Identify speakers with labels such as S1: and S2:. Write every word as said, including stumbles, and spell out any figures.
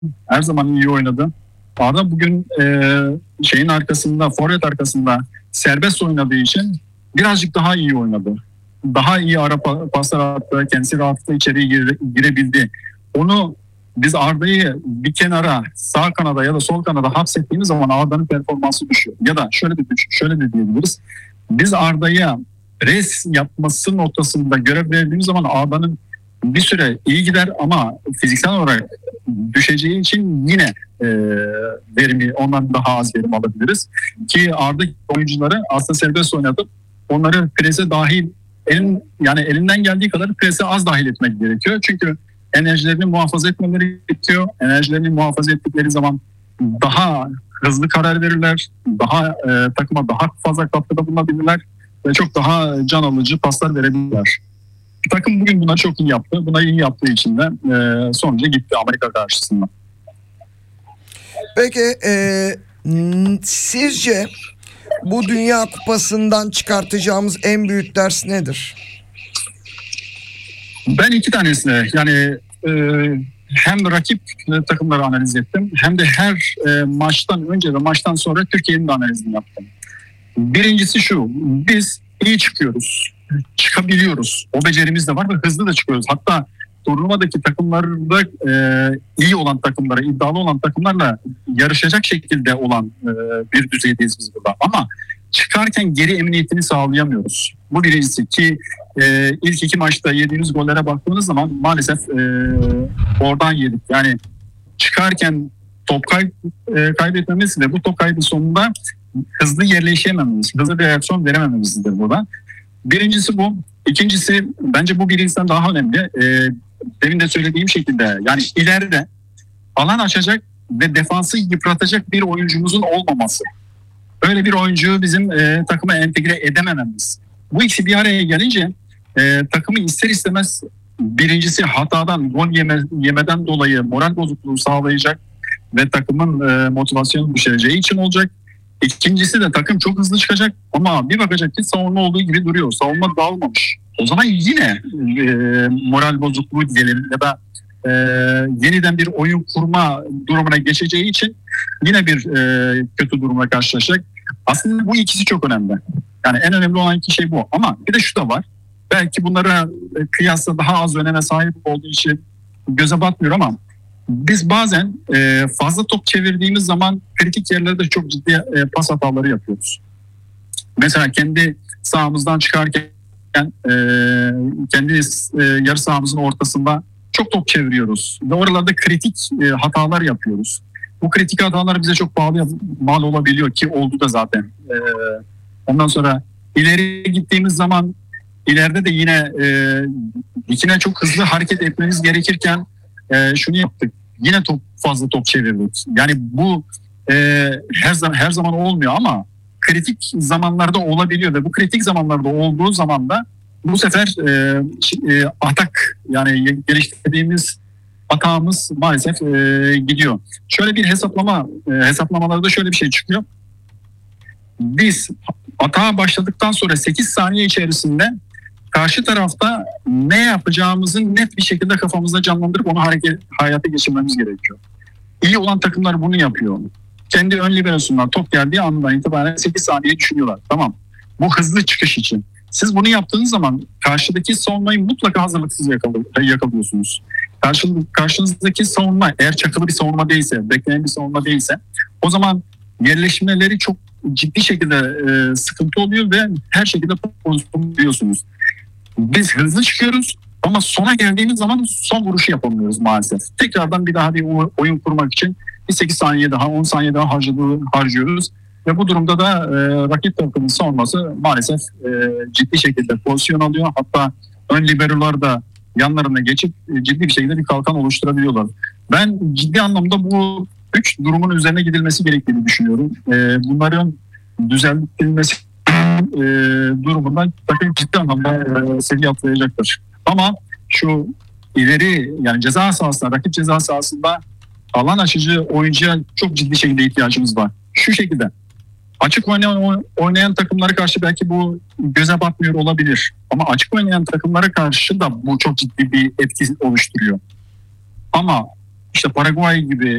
S1: Her zaman iyi oynadı. Arda bugün e, şeyin arkasında, forvet arkasında serbest oynadığı için birazcık daha iyi oynadı. Daha iyi ara paslar attı, kendisi rahatlıkla içeriye gire, girebildi. Onu biz Arda'yı bir kenara, sağ kanada ya da sol kanada hapsettiğimiz zaman Arda'nın performansı düşüyor. Ya da şöyle de şöyle de diyebiliriz. Biz Arda'ya res yapması noktasında görev verdiğimiz zaman Arda'nın bir süre iyi gider ama fiziksel olarak düşeceği için yine e, verimi ondan daha az verim alabiliriz. Ki Arda oyuncuları aslında serbest oynatıp onları prese dahil elin, yani elinden geldiği kadar prese az dahil etmek gerekiyor. Çünkü enerjilerini muhafaza etmeleri gerekiyor. Enerjilerini muhafaza ettikleri zaman daha hızlı karar verirler. Daha e, takıma daha fazla katkıda bulunabilirler ve çok daha can alıcı paslar verebilirler. Takım bugün buna çok iyi yaptı. Buna iyi yaptığı için de e, sonuca gitti Amerika karşısında.
S2: Peki e, sizce bu Dünya Kupası'ndan çıkartacağımız en büyük ders nedir?
S1: Ben iki tanesini yani e, hem rakip takımları analiz ettim hem de her e, maçtan önce ve maçtan sonra Türkiye'nin de analizini yaptım. Birincisi şu, biz iyi çıkıyoruz, çıkabiliyoruz. O becerimiz de var ve hızlı da çıkıyoruz. Hatta turnuvadaki takımlarda e, iyi olan takımlara, iddialı olan takımlarla yarışacak şekilde olan e, bir düzeydeyiz biz burada. Ama çıkarken geri emniyetini sağlayamıyoruz. Bu birincisi ki e, ilk iki maçta yediğimiz gollere baktığınız zaman maalesef e, oradan yedik. Yani çıkarken top kay, e, kaybetmemiz ve bu top kaybı sonunda hızlı yerleşemememiz, hızlı bir reaksiyon veremememizdir burada. Birincisi bu. İkincisi bence bu birincisinden daha önemli. E, demin de söylediğim şekilde yani ileride alan açacak ve defansı yıpratacak bir oyuncumuzun olmaması. Öyle bir oyuncuyu bizim e, takıma entegre edemememiz. Bu ikisi bir araya gelince e, takımı ister istemez birincisi hatadan, gol yeme, yemeden dolayı moral bozukluğu sağlayacak ve takımın e, motivasyonu düşüreceği için olacak. İkincisi de takım çok hızlı çıkacak ama bir bakacak ki savunma olduğu gibi duruyor. Savunma dağılmamış. O zaman yine e, moral bozukluğu diyelim ya da e, yeniden bir oyun kurma durumuna geçeceği için yine bir e, kötü durumla karşılaşacak. Aslında bu ikisi çok önemli. Yani en önemli olan iki şey bu. Ama bir de şu da var. Belki bunlara kıyasla daha az öneme sahip olduğu için göze batmıyor ama biz bazen e, fazla top çevirdiğimiz zaman kritik yerlerde çok ciddi e, pas hataları yapıyoruz. Mesela kendi sahamızdan çıkarken e, kendi e, yarı sahamızın ortasında çok top çeviriyoruz. Ve oralarda kritik e, hatalar yapıyoruz. Bu kritik hatalar bize çok pahalı mal olabiliyor ki oldu da zaten. E, ondan sonra ileri gittiğimiz zaman ileride de yine e, dikine çok hızlı hareket etmemiz gerekirken e, şunu yaptık. Yine top, fazla top çevirdik. Yani bu e, her zaman her zaman olmuyor ama kritik zamanlarda olabiliyor ve bu kritik zamanlarda olduğu zaman da bu sefer e, e, atak yani geliştirdiğimiz atağımız maalesef e, gidiyor. Şöyle bir hesaplama e, hesaplamalarda şöyle bir şey çıkıyor. Biz atağa başladıktan sonra sekiz saniye içerisinde karşı tarafta ne yapacağımızın net bir şekilde kafamızda canlandırıp onu hareket, hayata geçirmemiz gerekiyor. İyi olan takımlar bunu yapıyor. Kendi ön liberosundan top geldiği andan itibaren sekiz saniye düşünüyorlar. Tamam. Bu hızlı çıkış için. Siz bunu yaptığınız zaman karşıdaki savunmayı mutlaka hazırlıksız yakalıyorsunuz. Karşı, karşınızdaki savunma eğer çakılı bir savunma değilse, bekleyen bir savunma değilse o zaman yerleşmeleri çok ciddi şekilde e, sıkıntı oluyor ve her şekilde pozisyon buluyorsunuz. Biz hızlı çıkıyoruz ama sona geldiğimiz zaman son vuruşu yapamıyoruz maalesef. Tekrardan bir daha bir oyun kurmak için bir sekiz saniye daha, on saniye daha harcıyoruz. Ve bu durumda da e, rakip takımın savunması maalesef e, ciddi şekilde pozisyon alıyor. Hatta ön liberolar da yanlarına geçip e, ciddi bir şekilde bir kalkan oluşturabiliyorlar. Ben ciddi anlamda bu üç durumun üzerine gidilmesi gerektiğini düşünüyorum. E, bunların düzeltilmesi e, durumundan takım ciddi anlamda e, seviye atlayacaktır. Ama şu ileri yani ceza sahasında, rakip ceza sahasında alan açıcı oyuncuya çok ciddi şekilde ihtiyacımız var. Şu şekilde açık oynayan, oynayan takımlara karşı belki bu göze batmıyor olabilir. Ama açık oynayan takımlara karşı da bu çok ciddi bir etki oluşturuyor. Ama işte Paraguay gibi